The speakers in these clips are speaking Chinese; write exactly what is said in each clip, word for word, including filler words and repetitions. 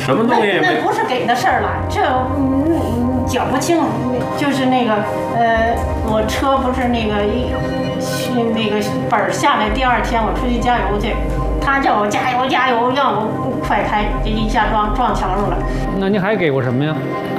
什么东西也没。 那不是给的事儿了，这嗯讲不清，就是那个呃，我车不是那个一那个本儿下来，第二天我出去加油去，他叫我加油加油，让我快开，这一下撞撞墙上了。 那你还给过什么呀？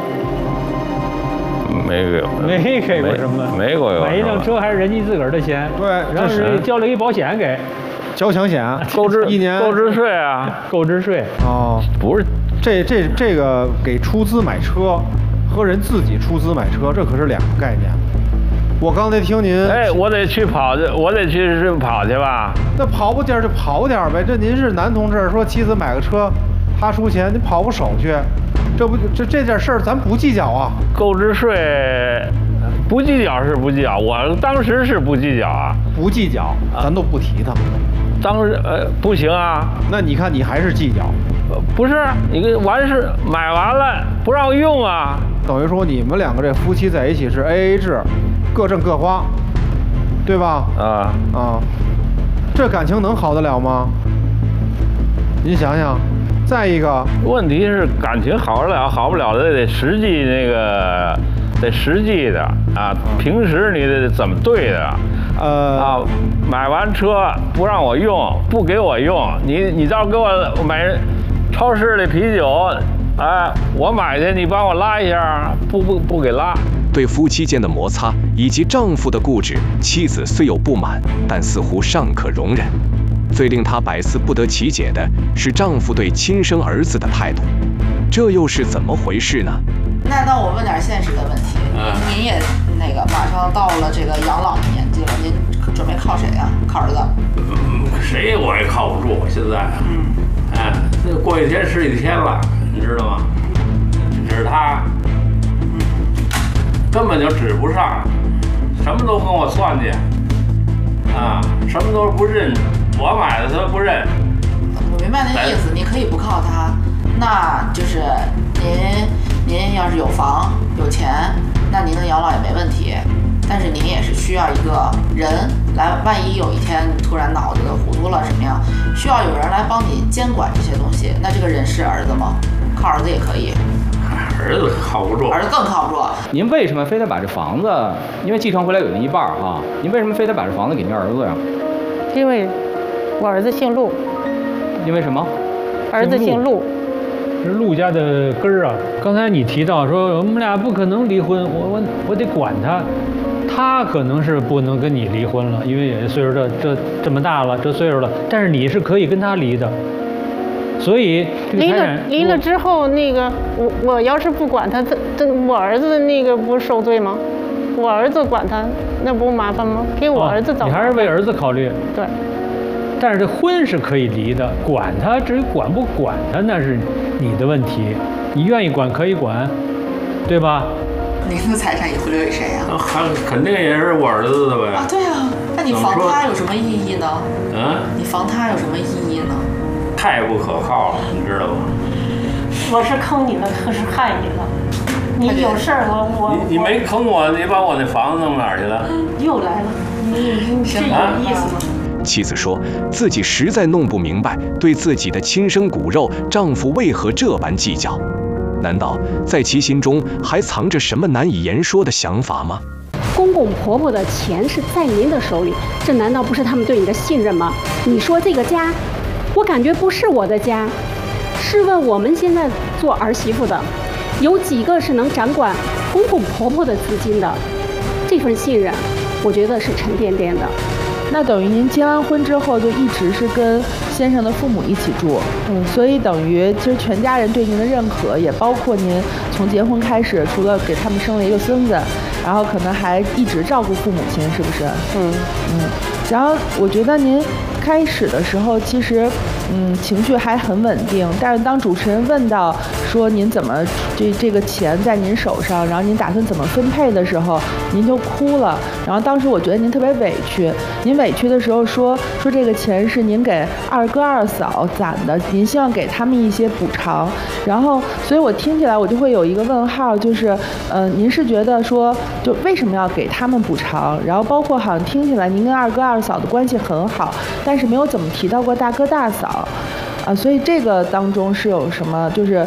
没给过， 没给过什么， 没给过。 买一辆车还是人家自个儿的钱， 对， 然后是交了一保险给， 交强险， 购置一年购置税啊， 购置税。 哦， 不是， 这这这个给出资买车和人自己出资买车，这可是两个概念。我刚才听您， 哎，我得去跑去，我得去是跑去吧？ 那跑不点就跑点呗。这您是男同志，说妻子买个车，他出钱，你跑个手续。这不这这点事儿咱不计较啊， 购置税不计较是不计较，我当时是不计较啊， 不计较，咱都不提它。 当时呃不行啊， 那你看你还是计较， 呃、不是你完事买完了不让用啊， 等于说你们两个这夫妻在一起是 A A 制，各挣各花，对吧？ 啊啊，这感情能好得了吗？您想想。再一个问题是感情好得了好不了的得实际那个得实际的啊，平时你得怎么对的？ 呃啊，买完车不让我用，不给我用，你你到给我买超市的啤酒，哎，我买去，你帮我拉一下，不不不给拉。 对夫妻间的摩擦以及丈夫的固执，妻子虽有不满，但似乎尚可容忍。最令她百思不得其解的是丈夫对亲生儿子的态度，这又是怎么回事呢？ 那那我问点现实的问题， 嗯、 您也那个马上到了这个养老的年纪了，您准备靠谁啊？靠儿子？ 嗯，谁我也靠不住，现在，嗯，哎，这过一天是一天了，你知道吗？指他，嗯，根本就指不上，什么都跟我算计，啊，什么都不认。我买的他不认， 我明白那意思，你可以不靠他，那就是您您要是有房有钱，那您的养老也没问题。但是您也是需要一个人来，万一有一天突然脑子糊涂了什么样，需要有人来帮你监管这些东西。那这个人是儿子吗？靠儿子也可以。 儿子靠不住， 儿子更靠不住。 您为什么非得把这房子，因为继承回来有那一半啊，您为什么非得把这房子给您儿子呀？ 因为我儿子姓陆。 因为什么？ 儿子姓陆， 是陆家的根儿啊。刚才你提到说我们俩不可能离婚，我我我得管他，他可能是不能跟你离婚了，因为也岁数这这这么大了，这岁数了，但是你是可以跟他离的。所以离了离了之后，那个我我要是不管他，这这我儿子那个不受罪吗？我儿子管他，那不麻烦吗？给我儿子找、 哦。你还是为儿子考虑。 对。 但是这婚是可以离的，管他至于管不管他那是你的问题，你愿意管可以管，对吧？ 您的财产以后留给谁呀、 啊？还肯定也是我儿子的呗。 啊，对啊，那你防他有什么意义呢？ 嗯？ 你防他有什么意义呢？ 太不可靠了，你知道吗？ 我是坑你了，可是害你了。你有事儿，我我你你没坑我，你把我那房子弄哪儿去了？ 又来了，你你这有意思吗？ 妻子说自己实在弄不明白，对自己的亲生骨肉丈夫为何这般计较？难道在其心中还藏着什么难以言说的想法吗？ 公公婆婆的钱是在您的手里，这难道不是他们对你的信任吗？你说这个家，我感觉不是我的家。试问我们现在做儿媳妇的，有几个是能掌管公公婆婆的资金的？这份信任，我觉得是沉甸甸的。 那等于您结完婚之后就一直是跟先生的父母一起住，嗯，所以等于其实全家人对您的认可，也包括您从结婚开始，除了给他们生了一个孙子，然后可能还一直照顾父母亲，是不是？ 嗯嗯。然后我觉得您开始的时候其实嗯情绪还很稳定，但是当主持人问到说您怎么这这个钱在您手上，然后您打算怎么分配的时候，您就哭了。然后当时我觉得您特别委屈，您委屈的时候说说这个钱是您给二哥二嫂攒的，您希望给他们一些补偿。然后所以我听起来我就会有一个问号，就是呃您是觉得说就为什么要给他们补偿？然后包括好像听起来您跟二哥二嫂的关系很好，但是没有怎么提到过大哥大嫂啊，所以这个当中是有什么就是